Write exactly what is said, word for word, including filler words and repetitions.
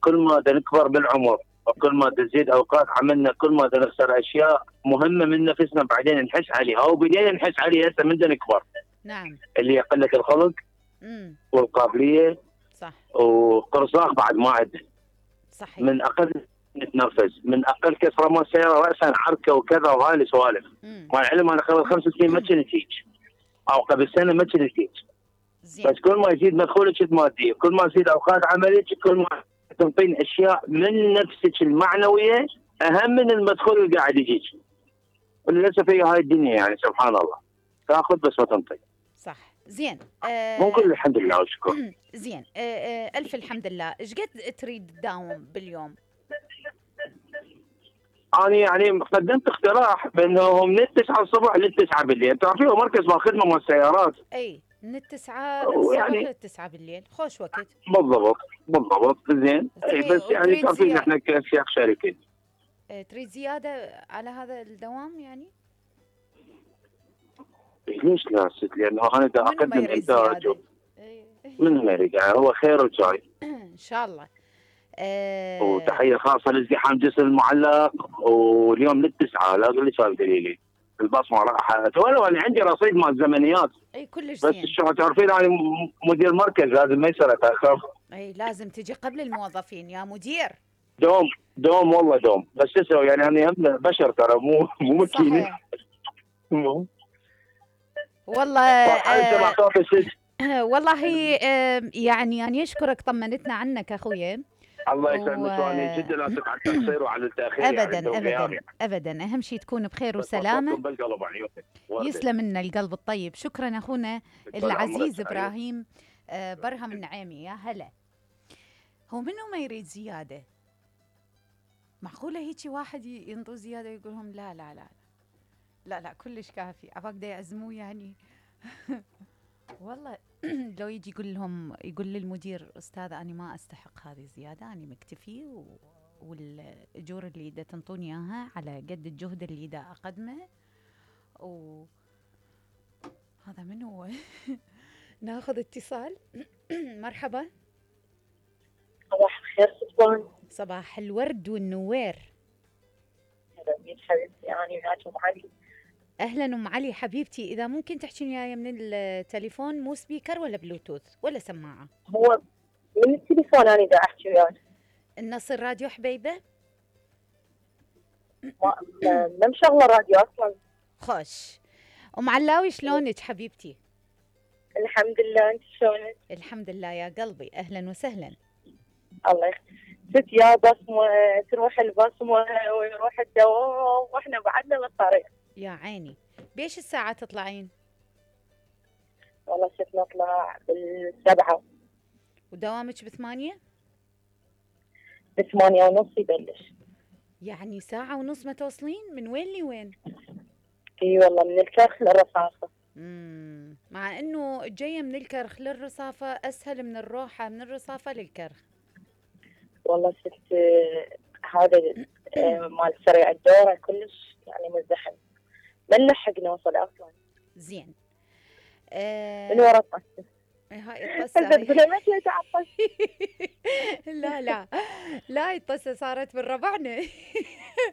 كل ما دا نكبر بالعمر وكل ما تزيد اوقات عملنا كل ما دا نخسر اشياء مهمه من نفسنا بعدين نحس عليها، او بدينا نحس عليها هسه من دا نكبر. نعم. اللي هي قله الخلق امم والقابليه. صح. وقرصاخ بعد ما عندنا. صحيح. من اقل نتنفس، من اقل كسره مال سياره راسا عركه وكذا وهاي السوالف. مع العلم انا قبل خمس سنين ما كنت هيك، او قبل سنه ما كنت هيك. بس كل ما يزيد مدخولك المادي، كل ما يزيد اوقات عملك، كل ما تنطين اشياء من نفسك المعنويه اهم من المدخول اللي قاعد يجيك. وللاسف هي هاي الدنيا يعني سبحان الله، تاخذ بس ما تنطي. صح. زين. آه نقول الحمد لله والشكر. زين. آه آه الف الحمد لله. ايش قد تريد تداوم باليوم؟ انا يعني قدمت اقتراح بانه من التسعة الصبح للتسعة بالليل، تعرفين مركز ما خدمه مال السيارات. اي من التسعة الصبح للتسعة بالليل، خوش وقت. بالضبط بالضبط. زين. اي بس يعني تعرفين احنا كشيخ شركه. تريد زياده على هذا الدوام يعني؟ ليش لا ست؟ لانه انا دا اقدم انتاج. إيه. من ما يريد يعني هو خير وجاي. ان شاء الله. أه وتحيه خاصه لازدحام جسر المعلق، واليوم للتسعه لا اقول لك هذا دليلي. البصمه راحت، ولو انا عندي رصيد مال الزمنيات. اي كلش بس زين. شو تعرفين انا مدير مركز لازم ما يصير اتاخر. اي لازم تجي قبل الموظفين يا مدير. دوم دوم والله دوم. بس شو اسوي يعني انا هم بشر ترى مو مو ماكينه. والله آه والله آه يعني أنا أشكرك طمنتنا عنك أخويا. الله يسلمك. وانا جدا اسف على التقصير وعلى التاخير. ابدا يعني ابدا ابدا، اهم شيء تكون بخير وسلامه. يسلم لنا القلب الطيب. شكرا اخونا العزيز ابراهيم آه برهم النعيمي. يا هلا. هو منو ما يريد زياده؟ معقوله هيك واحد ينطوا زياده يقول لهم لا لا لا لا لا كلش كافي، عفاك دا يعزموه يعني. والله لو يجي يقول لهم، يقول للمدير استاذ انا ما استحق هذه الزياده، انا مكتفي و... والاجور اللي دا تنطوني اياها على قد الجهد اللي دا اقدمه. و هذا من هو؟ ناخذ اتصال. مرحبا. صباح الخير ستوان. صباح الورد والنوير. هلا مين حبيبتي؟ أنا وياك أم علي. اهلا ام علي حبيبتي. اذا ممكن تحكي وياي من التليفون، مو سبيكر ولا بلوتوث ولا سماعه؟ هو من التليفون انا دا احكي وياك. النص الراديو حبيبه؟ ما ما مشغله راديو اصلا. خوش. ام علاوي شلونك حبيبتي؟ الحمد لله، انت شلونك؟ الحمد لله يا قلبي. اهلا وسهلا. الله يخليك. ست يا بصمه، تروح البصمه ويروح الدوام واحنا بعدنا بالطريق. يا عيني. بيش الساعة تطلعين؟ والله ست نطلع بالسبعة. ودوامك بثمانية؟ بثمانية ونص يبلش. يعني ساعة ونص ما توصلين؟ من وين لوين؟ اي والله من الكرخ للرصافة. امم مع انه جاية من الكرخ للرصافة اسهل من الروحة من الرصافة للكرخ. والله ست هذا مال سريع الدورة كلش يعني مزدحم، ما نلحق نوصل اصلا. زين. آه من ورا الطسه. هاي الطسه لا لا لا الطسه صارت من ربعنا.